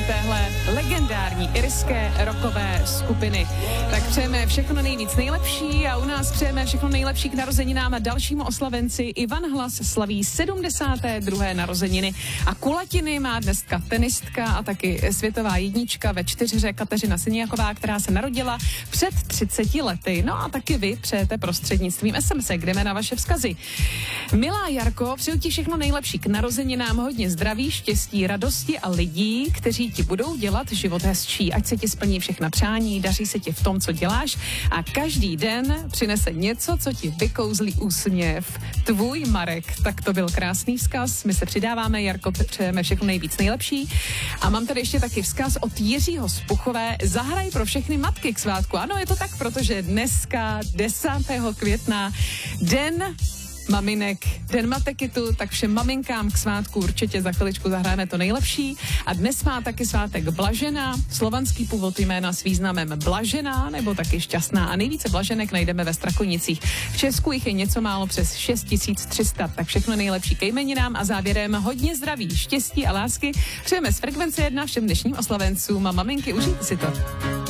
téhle legendární irské rockové skupiny. Tak přejeme všechno nejvíc nejlepší a u nás přejeme všechno nejlepší k narozeninám a dalšímu oslavenci. Ivan Hlas slaví 72. narozeniny a kulatiny má dneska tenistka a taky světová jednička ve čtyřhře Kateřina Siniaková, která se narodila před 30 lety. No a taky vy přejete prostřednictvím SMS, jdeme na vaše vzkazy. Milá Jarko, přeju ti všechno nejlepší k narozeninám, hodně zdraví, štěstí, radosti a lidí, kteří ti budou dělat život hezčí. Ať se ti splní všechna přání, daří se ti v tom, co děláš a každý den přinese něco, co ti vykouzlí úsměv. Tvůj Marek. Tak to byl krásný vzkaz. My se přidáváme, Jarko, přejeme všechno nejvíc nejlepší. A mám tady ještě taky vzkaz od Jiřího z Puchové. Zahraj pro všechny matky k svátku. Ano, je to tak, protože dneska 10. května den maminek, den matekitu, tak všem maminkám k svátku určitě za chviličku zahráme to nejlepší. A dnes má taky svátek Blažená, slovanský původ jména s významem Blažená nebo taky šťastná a nejvíce Blaženek najdeme ve Strakonicích. V Česku jich je něco málo přes 6300, tak všechno nejlepší ke jmeninám a závěrem hodně zdraví, štěstí a lásky přejeme z Frekvence 1 všem dnešním oslavencům a maminky, užijte si to.